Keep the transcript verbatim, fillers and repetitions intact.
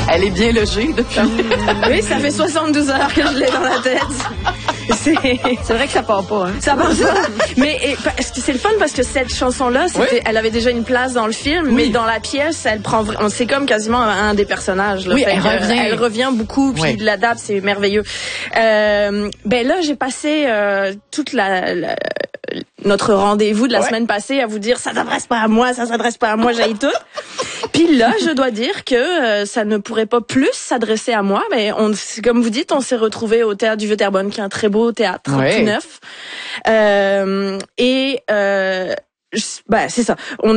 Elle est bien logée depuis. Oui, ça fait soixante-douze heures que je l'ai dans la tête. C'est, c'est vrai que ça part pas, hein. Ça part pas. Mais et, parce que c'est le fun parce que cette chanson-là, c'était, oui. elle avait déjà une place dans le film, oui. mais dans la pièce, elle prend, c'est comme quasiment un des personnages. Là. Oui, fait elle revient. Elle revient beaucoup, puis oui. de l'adapte, c'est merveilleux. Euh, ben là, j'ai passé euh, toute la, la notre rendez-vous de la ouais. semaine passée à vous dire ça s'adresse pas à moi, ça s'adresse pas à moi, j'haïs tout. Puis là, je dois dire que euh, ça ne pourrait pas plus s'adresser à moi, mais on, comme vous dites, on s'est retrouvés au théâtre du Vieux-Terrebonne, qui est un très beau théâtre, ouais. tout neuf. Euh, et euh, ben c'est ça. On